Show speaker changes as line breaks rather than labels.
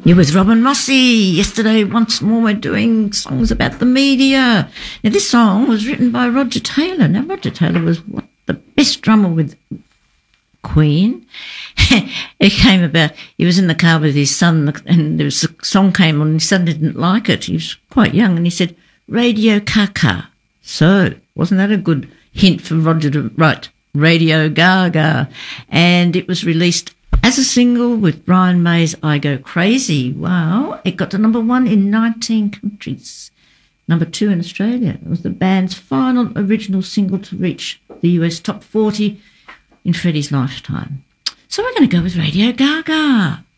You're with Robin Rossi. Yesterday, once more, we're doing songs about the media. Now, this song was written by Roger Taylor. Now, Roger Taylor was the best drummer with Queen. It came about, he was in the car with his son, and there was a song came on, and his son didn't like it. He was quite young, and he said, Radio Gaga. So, wasn't that a good hint for Roger to write Radio Gaga? And it was released as a single with Brian May's I Go Crazy. Wow. It got to number 1 in 19 countries. Number 2 in Australia. It was the band's final original single to reach the US top 40 in Freddie's lifetime. So we're going to go with Radio Gaga.